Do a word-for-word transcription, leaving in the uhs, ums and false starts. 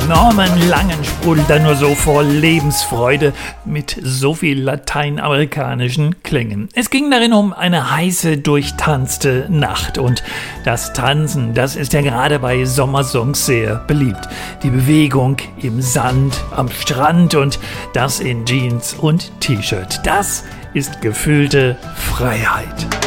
Norman Langen sprudelt da nur so vor Lebensfreude mit so viel lateinamerikanischen Klängen. Es ging darin um eine heiße, durchtanzte Nacht. Und das Tanzen, das ist ja gerade bei Sommersongs sehr beliebt. Die Bewegung im Sand, am Strand und das in Jeans und T-Shirt. Das ist gefühlte Freiheit.